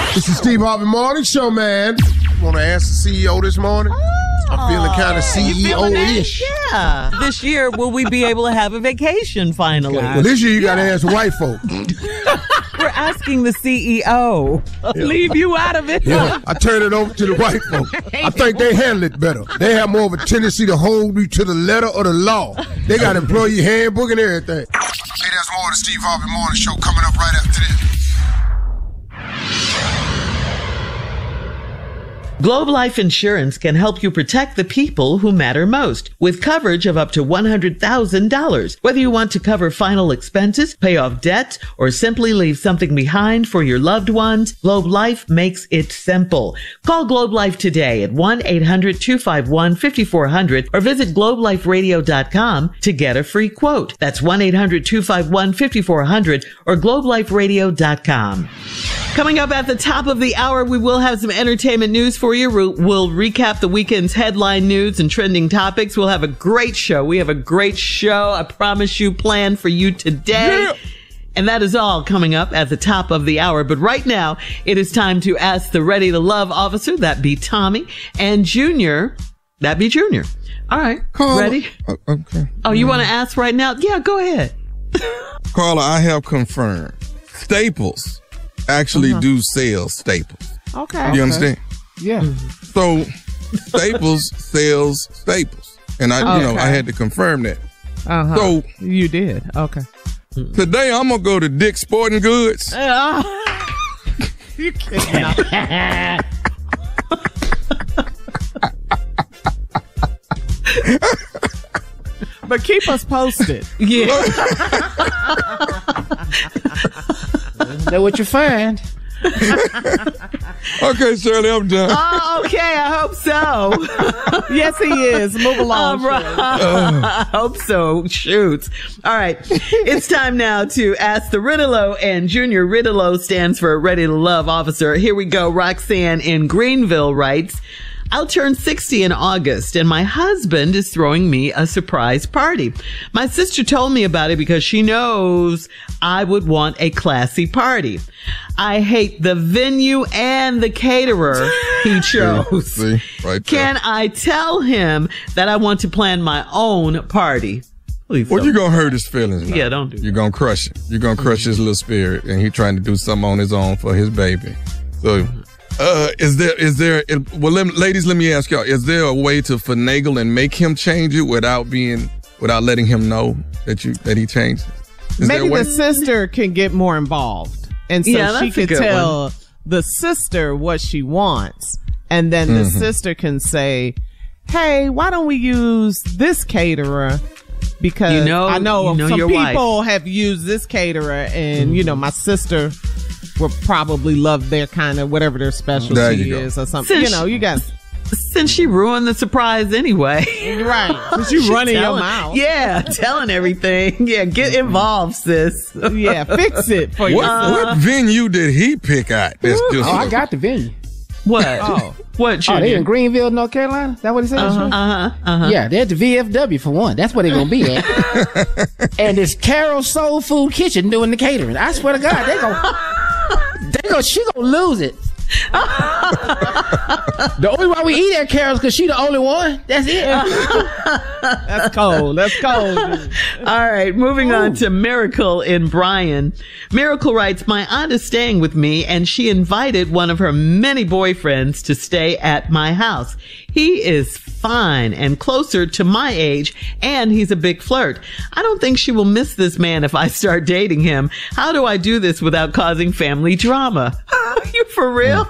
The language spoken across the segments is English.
This is Steve Harvey Morning Show, man. Want to ask the CEO this morning? I'm feeling kind of CEO-ish. Yeah. This year, will we be able to have a vacation finally? Well, this year you got to ask white folk. We're asking the CEO. Leave you out of it. Yeah, I turn it over to the white folk. I think they handle it better. They have more of a tendency to hold you to the letter of the law. They got employee handbook and everything. Hey, there's more of the Steve Harvey Morning Show coming up right after this. Globe Life Insurance can help you protect the people who matter most with coverage of up to $100,000. Whether you want to cover final expenses, pay off debt, or simply leave something behind for your loved ones, Globe Life makes it simple. Call Globe Life today at 1-800-251-5400 or visit globeliferadio.com to get a free quote. That's 1-800-251-5400 or globeliferadio.com. Coming up at the top of the hour, we will have some entertainment news for you. We'll recap the weekend's headline news and trending topics. We'll have a great show. We have a great show, I promise you, planned for you today. Yeah. And that is all coming up at the top of the hour. But right now, it is time to ask the Ready to Love officer, that be Tommy, and Junior, that be Junior. All right, Carla, ready? Okay. Oh, you want to ask right now? Yeah, go ahead. Carla, I have confirmed. Staples actually do sell staples. Okay. You understand? Yeah. So Staples sells staples. And I had to confirm that. Uh-huh. So you did. Okay. Today I'm gonna go to Dick's Sporting Goods. You kidding? But keep us posted. Yeah. Know what you find. Okay, Shirley, I'm done. Oh, okay, I hope so. Yes, he is. Move along. I hope so. Shoot. All right. It's time now to ask the Ridolo, and Junior Ridolo stands for Ready to Love officer. Here we go. Roxanne in Greenville writes, I'll turn 60 in August, and my husband is throwing me a surprise party. My sister told me about it because she knows I would want a classy party. I hate the venue and the caterer he chose. See, right there. Can I tell him that I want to plan my own party? Please. Well, you're going to hurt his feelings now. Yeah, don't do that. You're going to crush it. You're going to crush his little spirit, and he's trying to do something on his own for his baby. So... ladies, let me ask y'all, is there a way to finagle and make him change it without letting him know that he changed it? Maybe the sister can get more involved. And so she could tell the sister what she wants. And then the sister can say, hey, why don't we use this caterer? Because I know some people have used this caterer and, my sister will probably love their kind of whatever their specialty is or something. Since she ruined the surprise anyway. Right. Since you running your mouth. Yeah, telling everything. Yeah, get involved, sis. Yeah, fix it for you. What venue did he pick out? I got the venue. What? What? They in Greenville, North Carolina? Is that what it says? Yeah, they're at the VFW for one. That's where they're going to be at. And it's Carol's Soul Food Kitchen doing the catering. I swear to God, she gonna lose it. The only why we eat at Carol's because she the only one. That's it. That's cold. That's cold. Dude. All right, moving on to Miracle in Bryan. Miracle writes, my aunt is staying with me and she invited one of her many boyfriends to stay at my house. He is fine and closer to my age, and he's a big flirt. I don't think she will miss this man if I start dating him. How do I do this without causing family drama? You for real?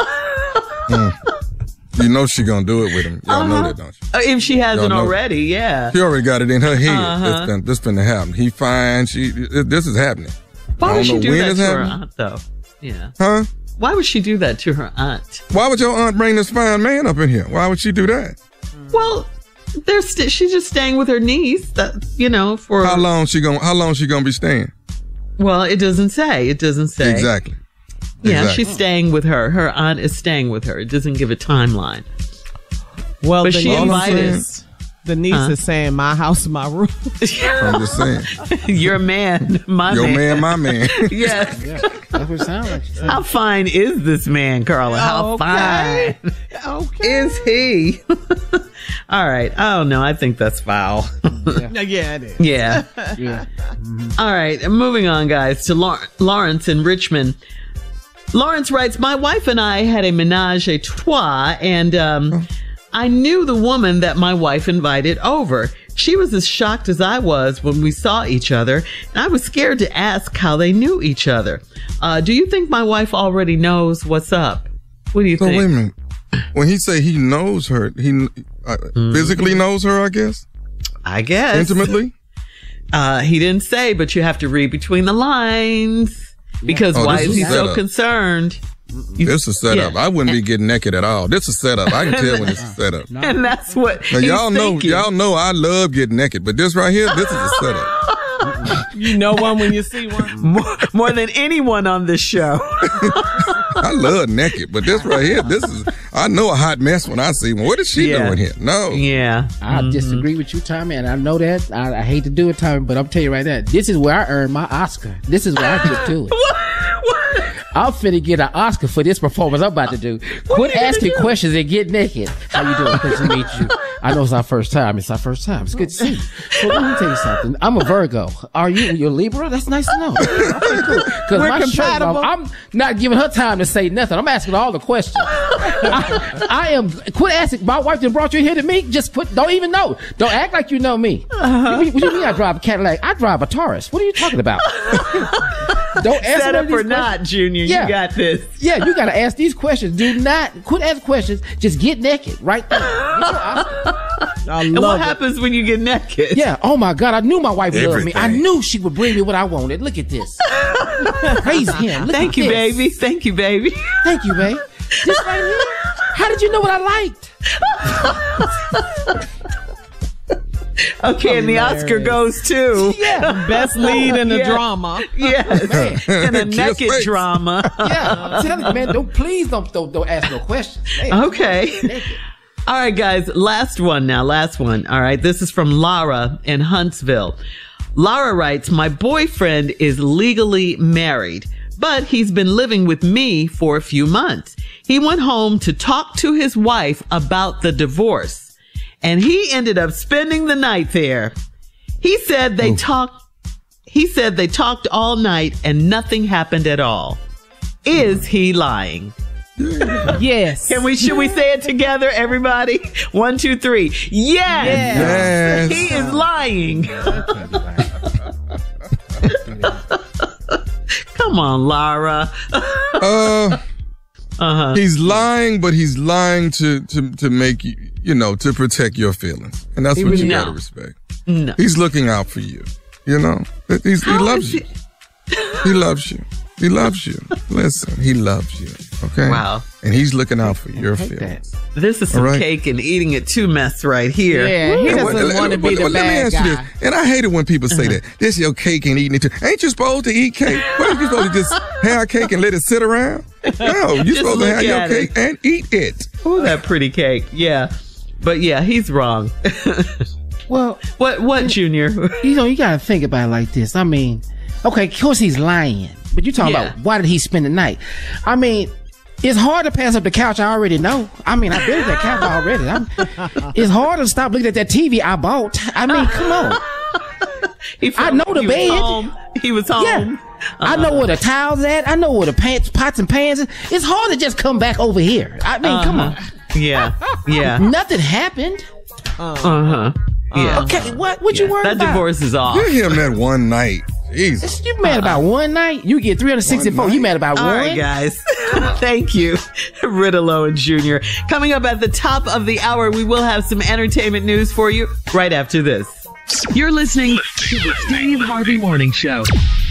You know she gonna do it with him. Y'all know that, don't you? If she hasn't already, yeah. She already got it in her head. This finna happen. He fine. This is happening. Why would she do that to her aunt, though? Yeah. Huh? Why would she do that to her aunt? Why would your aunt bring this fine man up in here? Why would she do that? Well, she's just staying with her niece. For how long she gonna be staying? Well, it doesn't say. Exactly. Yeah, she's staying with her. Her aunt is staying with her. It doesn't give a timeline. Well, but she invited. The niece is saying, my house, my rules. I'm just saying. Your man, my Your man. man, my man. Yes. Yeah, that's what it sounds like. How fine is this man, Carla? How fine is he? All right. I don't know. I think that's foul. Yeah, it is. Yeah. Yeah. Mm-hmm. All right. Moving on, guys, to Lawrence in Richmond. Lawrence writes, my wife and I had a menage a trois, and I knew the woman that my wife invited over. She was as shocked as I was when we saw each other, and I was scared to ask how they knew each other. Do you think my wife already knows what's up? What do you think? Wait a minute. When he say he knows her, he physically knows her, I guess? I guess. Intimately? He didn't say, but you have to read between the lines. Because why is he so concerned? This is a setup. Yeah. I wouldn't be getting naked at all. This is a setup. I can tell when it's a setup. And that's what now, y'all know I love getting naked, but this right here, this is a setup. You know one when you see one? More than anyone on this show. I love naked, but this right here, I know a hot mess when I see one. What is she doing here? No. Yeah. I disagree with you, Tommy, and I know that. I hate to do it, Tommy, but I'm telling you right now, this is where I earned my Oscar. This is where I get to it. I'm finna get an Oscar for this performance I'm about to do. Quit asking questions and get naked. How you doing? Good to meet you. I know it's our first time. It's our first time. It's good to see you. So let me tell you something. I'm a Virgo. Are you? You're Libra? That's nice to know. Okay, cool. Because my compatible. I'm not giving her time to say nothing. I'm asking all the questions. I am. Quit asking. My wife just brought you here to me. Just don't even know. Don't act like you know me. What do you mean I drive a Cadillac? I drive a Taurus. What are you talking about? Don't answer set up or not, Junior. Yeah. You got this. Yeah, you got to ask these questions. Do not quit asking questions. Just get naked right there. And what happens when you get naked? Yeah. Oh my God. I knew my wife loved me. I knew she would bring me what I wanted. Look at this. Praise him. Thank you, baby. Thank you, baby. Thank you, babe. This right here. How did you know what I liked? Okay, and the Oscar goes to best lead in a drama. Yes, in a naked drama. Yeah, I'm telling you, man. Don't ask no questions. Man, okay. All right, guys. Last one. All right, this is from Lara in Huntsville. Lara writes, my boyfriend is legally married, but he's been living with me for a few months. He went home to talk to his wife about the divorce. And he ended up spending the night there. He said they talked all night and nothing happened at all. Is he lying? Yes. Should we say it together, everybody? 1, 2, 3. Yes. He is lying. Come on, Lara. He's lying, but he's lying to make you, to protect your feelings. And that's what you gotta respect. No. He's looking out for you. He loves you. He loves you. He loves you. Listen, he loves you. Okay? Wow. And he's looking out for your feelings. This is some cake and eating it too mess right here. Yeah, he doesn't want to be the bad guy. Let me ask you this. And I hate it when people say that. This is your cake and eating it too. Ain't you supposed to eat cake? What are you supposed to just have cake and let it sit around? No, you're supposed to have your cake and eat it. Ooh, that pretty cake. Yeah. But yeah, he's wrong. Well, what, Junior? You got to think about it like this. I mean, okay, of course he's lying. But you're talking about why did he spend the night? I mean, it's hard to pass up the couch I already know. I mean, I've been at that couch already. It's hard to stop looking at that TV I bought. I mean, come on. I know the bed. He was home. Yeah. I know where the towels at. I know where the pots and pans is. It's hard to just come back over here. I mean, come on. Yeah. Nothing happened. Yeah. Okay, what you worried about? That divorce is off. You're him that one night. Jesus. You mad about one night? You get 364. You mad about one? All right, guys. Thank you, Ridolo and Junior. Coming up at the top of the hour, we will have some entertainment news for you right after this. You're listening to the Steve Harvey Morning Show.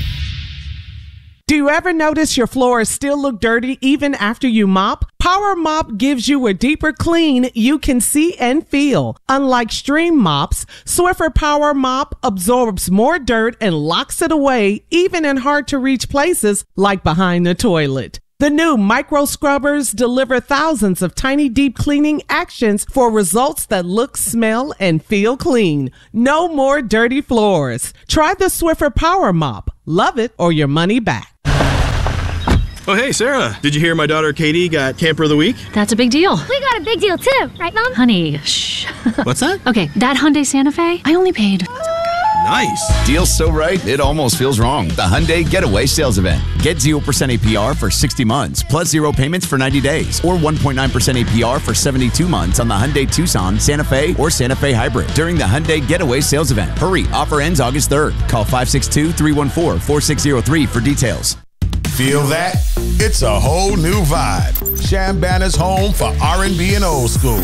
Do you ever notice your floors still look dirty even after you mop? Power Mop gives you a deeper clean you can see and feel. Unlike stream mops, Swiffer Power Mop absorbs more dirt and locks it away even in hard to reach places like behind the toilet. The new micro scrubbers deliver thousands of tiny deep cleaning actions for results that look, smell, and feel clean. No more dirty floors. Try the Swiffer Power Mop. Love it or your money back. Oh, hey, Sarah. Did you hear my daughter Katie got Camper of the Week? That's a big deal. We got a big deal too, right, Mom? Honey, shh. What's that? Okay, that Hyundai Santa Fe, I only paid... Nice. Deal's so right, it almost feels wrong. The Hyundai Getaway Sales Event. Get 0% APR for 60 months, plus 0 payments for 90 days, or 1.9% APR for 72 months on the Hyundai Tucson, Santa Fe, or Santa Fe Hybrid during the Hyundai Getaway Sales Event. Hurry, offer ends August 3rd. Call 562-314-4603 for details. Feel that? It's a whole new vibe. Chambana's home for R&B and old school.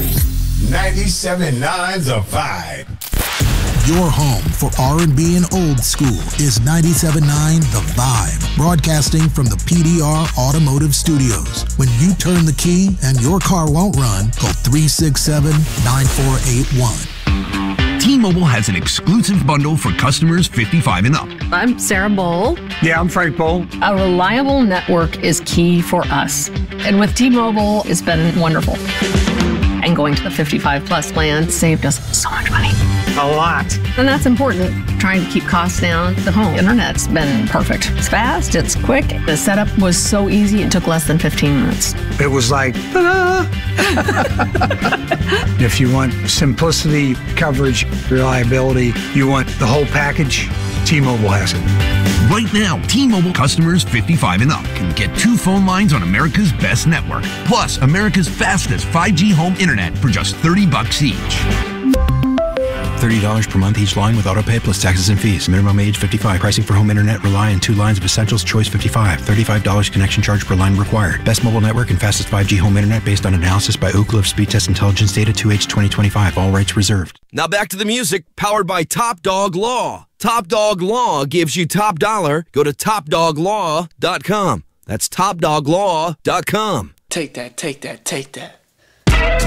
97.9 The Vibe. Your home for R&B and old school is 97.9 The Vibe, broadcasting from the PDR Automotive Studios. When you turn the key and your car won't run, call 367-9481. T-Mobile has an exclusive bundle for customers 55 and up. I'm Sarah Bowl. Yeah, I'm Frank Bowl. A reliable network is key for us. And with T-Mobile, it's been wonderful. And going to the 55 plus plan saved us so much money. A lot. And that's important. Trying to keep costs down. The home internet's been perfect. It's fast, it's quick. The setup was so easy, it took less than 15 minutes. It was like, ta-da! If you want simplicity, coverage, reliability, you want the whole package, T-Mobile has it. Right now, T-Mobile customers 55 and up can get 2 phone lines on America's best network, plus America's fastest 5G home internet for just $30 each. $30 per month each line with autopay plus taxes and fees. Minimum age 55. Pricing for home internet rely on 2 lines of Essentials Choice 55. $35 connection charge per line required. Best mobile network and fastest 5G home internet based on analysis by Ookla of Speed Test Intelligence data 2H 2025. All rights reserved. Now back to the music, powered by Top Dog Law. Top Dog Law gives you top dollar. Go to topdoglaw.com. That's topdoglaw.com. Take that, take that, take that.